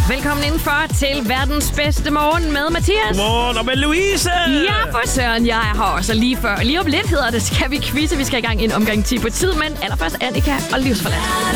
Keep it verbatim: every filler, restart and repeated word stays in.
Velkommen indenfor til verdens bedste morgen med Mathias. Godmorgen, og med Louise. Ja, for søren, jeg er her også lige før. Lige om lidt hedder det, skal vi quizze. Vi skal i gang i en omgang ti på tid, men allerførst Annika og Livsforladt.